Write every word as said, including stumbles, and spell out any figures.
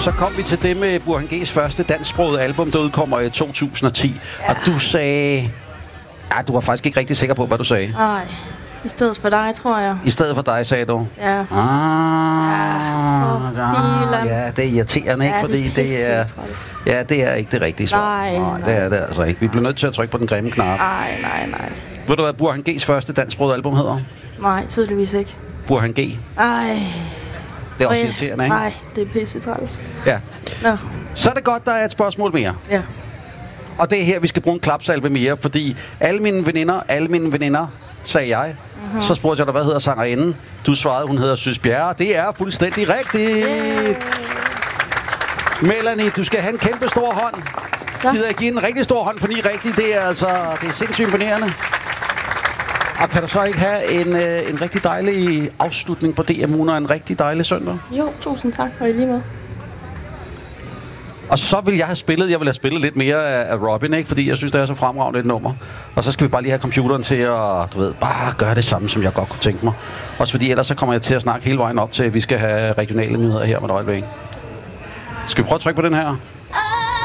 Så kom vi til det med Burhan G's første dansksprogede album, der udkommer i to tusind og ti. Ja. Og du sagde... Ja, du var faktisk ikke rigtig sikker på, hvad du sagde. Nej, i stedet for dig, tror jeg. I stedet for dig, sagde du? Ja. Ah, ja, ja, ja, det er irriterende, ikke? Ja, Fordi det, det er... Ja, det er ikke det rigtige svar. Nej, nej. Det er det altså ikke. Vi bliver nødt til at trykke på den grimme knap. Nej, nej, nej. Ved du, hvad Burhan G's første dansksprogede album hedder? Nej, tydeligvis ikke. Burhan G. Ej. Det er også irriterende, ikke? Nej, det er pisse træls. Ja. Nå. Så er det godt, der er et spørgsmål mere. Ja. Og det er her, vi skal bruge en klapsalve mere, fordi alle mine veninder, alle mine veninder, sagde jeg. Mm-hmm. Så spurgte jeg dig, hvad hedder sangerinden? Du svarede, hun hedder Søs Bjerre. Det er fuldstændig rigtigt. Yeah. Melanie, du skal have en kæmpe stor hånd. Ja. Gider jeg give en rigtig stor hånd for ni rigtigt? Det er altså, det er sindssygt imponerende. Og kan du så ikke have en, øh, en rigtig dejlig afslutning på D M-ugen og en rigtig dejlig søndag? Jo, tusind tak for I lige med. Og så vil jeg have spillet, jeg vil have spillet lidt mere af, af Robin, ikke? Fordi jeg synes, det er så fremragende et nummer. Og så skal vi bare lige have computeren til at, du ved, bare gøre det samme, som jeg godt kunne tænke mig. Også fordi ellers så kommer jeg til at snakke hele vejen op til, at vi skal have regionale nyheder her med et øjeblik. Skal vi prøve at trykke på den her?